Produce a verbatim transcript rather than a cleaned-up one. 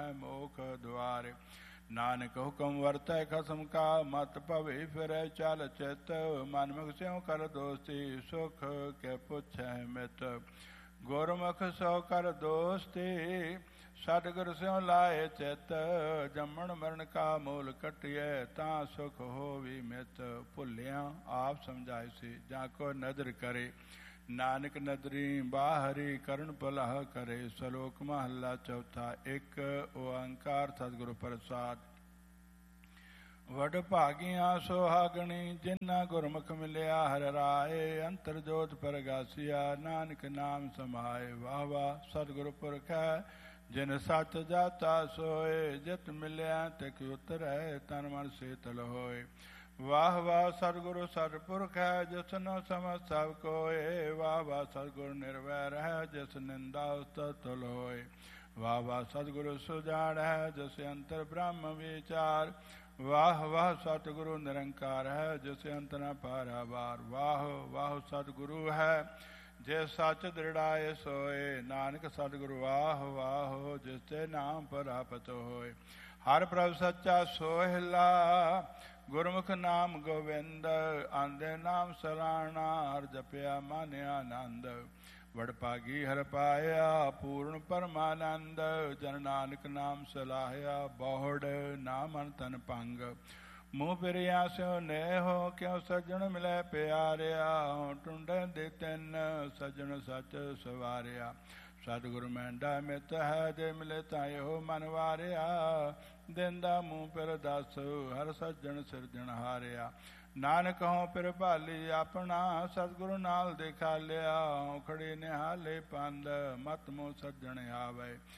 ਮੋਖ ਦੁਆਰੇ। ਨਾਨਕ ਹੁਕਮ ਵਰਤੈ ਖਸਮ ਕਾ ਮਤ ਭਵੇ ਫਿਰੈ ਚਲ ਚਿਤ। ਮਨਮੁਖ ਸਿਉ ਕਰ ਦੋਸਤੀ ਸੁਖ ਕੇ ਪੁੱਛੈ ਮਿਤ। ਗੁਰਮੁਖ ਸੋ ਕਰ ਦੋਸਤੀ ਸਤਿਗੁਰ ਸਿਉ ਲਾਏ ਚਿਤ। ਜੰਮਣ ਮਰਨ ਕਾ ਮੂਲ ਕਟਿਐ ਤਾਂ ਸੁਖ ਹੋਵੀ ਮਿਤ। ਭੁੱਲਿਆ ਆਪ ਸਮਝਾਏ ਸੀ ਜਾਂ ਕੋ ਨਦਰ ਕਰੇ। ਨਾਨਕ ਨਦਰੀ ਬਾਹਰੀ ਕਰਨ ਭਲਾ ਕਰੇ। ਸਲੋਕ ਮਹੱਲਾ ਚੌਥਾ। ਇੱਕ ਓੰਕਾਰ ਸਤਿਗੁਰੂ ਪ੍ਰਸਾਦ। ਵਡ ਭਾਗੀਆਂ ਸੁਹਾਗਣੀ ਜਿਨ੍ਹਾਂ ਗੁਰਮੁਖ ਮਿਲਿਆ ਹਰਿ ਰਾਏ। ਅੰਤਰ ਜੋਤ ਪ੍ਰਗਾਸੀਆ ਨਾਨਕ ਨਾਮ ਸਮਾਏ। ਵਾਹ ਵਾਹ ਸਤਿਗੁਰੂ ਪੁਰਖ ਹੈ ਜਿਨ ਸੱਚ ਜਾਤਾ ਸੋਏ। ਜਿਤ ਮਿਲਿਆ ਤਿਕ ਉਤਰੈ ਤਨ ਮਨ ਸੀਤਲ ਹੋਏ। ਵਾਹ ਵਾਹ ਸਤਿਗੁਰੂ ਸਤਿਪੁਰਖ ਹੈ ਜਿਸਨੋ ਸਮਝ ਸਭ ਕੋਏ। ਵਾਹ ਵਾਹ ਸਤਿਗੁਰੂ ਨਿਰਵੈਰ ਹੈ ਜਿਸ ਨਿੰਦਾ ਉਸਤਤ ਤੁਲ ਹੋਏ। ਵਾਹ ਵਾਹ ਸਤਿਗੁਰੂ ਸੁਜਾਨ ਹੈ ਜਿਸ ਅੰਤਰ ਬ੍ਰਹਮ ਵਿਚਾਰ। ਵਾਹ ਵਾਹ ਸਤਿਗੁਰੂ ਨਿਰੰਕਾਰ ਹੈ ਜਿਸ ਅੰਤ ਨ ਪਾਰਾਵਾਰ। ਵਾਹ ਵਾਹ ਸਤਿਗੁਰੂ ਹੈ ਜੇ ਸੱਚ ਦ੍ਰਿੜਾਏ ਸੋਏ। ਨਾਨਕ ਸਤਿਗੁਰੂ ਵਾਹ ਵਾਹ ਜਿਸ ਤੇ ਨਾਮ ਪ੍ਰਾਪਤ ਹੋਏ। ਹਰ ਪ੍ਰਭ ਸੱਚਾ ਸੋਹਿਲਾ ਗੁਰਮੁਖ ਨਾਮ ਗੋਵਿੰਦ। ਆਂਦੇ ਨਾਮ ਸਲਾਣਾ ਹਰ ਜਪਿਆ ਮਨ ਆਨੰਦ। ਵਡ ਭਾਗੀ ਹਰ ਪਾਇਆ ਪੂਰਨ ਪਰਮਾਨੰਦ। ਜਨ ਨਾਨਕ ਨਾਮ ਸਲਾਹਿਆ ਬਹੁੜ ਨਾ ਮਨ ਤਨ ਭੰਗ। ਮੂੰਹ ਪਿਰਿਆ ਸਿਉ ਨੇਹੋ ਕਿਉ ਸੱਜਣ ਮਿਲੈ ਪਿਆਰਿਆ। ਟੁੰਡੇ ਦੇ ਤਿੰਨ ਸੱਜਣ ਸੱਚ ਸਵਾਰਿਆ। ਸਤਿਗੁਰੂ ਮਹਿੰਡਾ ਮਿਤ ਹੈ ਜੇ ਮਿਲੇ ਤਾਂ ਇਹੋ ਮਨ ਵਾਰਿਆ। ਦਿੰਦਾ ਮੂੰਹ ਪਿਰ ਦਸ ਹਰ ਸੱਜਣ ਸਿਰਜਣ ਹਾਰਿਆ। ਨਾਨਕ ਹੋਂ ਪਿਰ ਭਾਲੀ ਆਪਣਾ ਸਤਿਗੁਰੂ ਨਾਲ ਦਿਖਾ ਲਿਆ। ਖੜੀ ਨਿਹਾਲੇ ਪੰਦ ਮਤ ਮੂੰਹ ਸੱਜਣ ਆਵੇ।